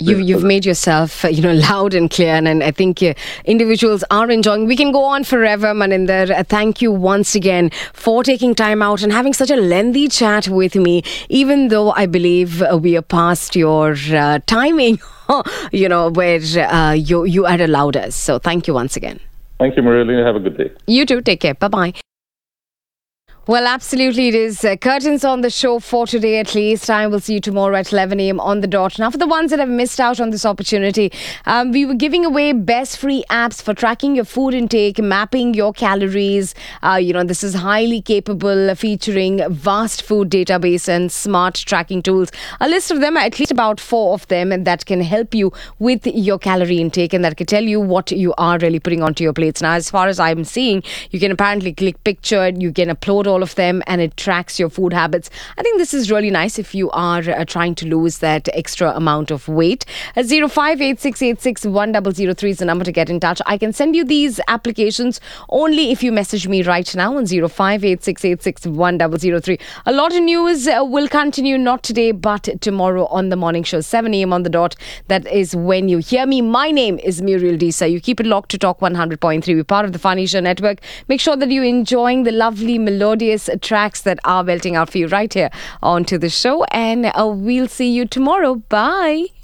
You've made yourself, loud and clear, and I think individuals are enjoying. We can go on forever, Maninder. Thank you once again for taking time out and having such a lengthy chat with me, even though I believe we are past your timing, where you had allowed us. So thank you once again. Thank you, Murali. Have a good day. You too. Take care. Bye-bye. Well, absolutely, it is curtains on the show for today at least. I will see you tomorrow at 11 a.m. on the dot. Now, for the ones that have missed out on this opportunity, we were giving away best free apps for tracking your food intake, mapping your calories. This is highly capable, featuring vast food database and smart tracking tools. A list of them, at least about 4 of them, and that can help you with your calorie intake and that can tell you what you are really putting onto your plates. Now, as far as I'm seeing, you can apparently click picture, you can upload all of them and it tracks your food habits. I think this is really nice if you are trying to lose that extra amount of weight. 0586861003 is the number to get in touch. I can send you these applications only if you message me right now on 0586861003. A lot of news will continue, not today but tomorrow on the morning show, 7 a.m. on the dot. That is when you hear me. My name is Muriel Disa. You keep it locked to Talk 100.3. We're part of the Funny Show Network. Make sure that you're enjoying the lovely melodious tracks that are belting out for you right here onto the show, and we'll see you tomorrow. Bye.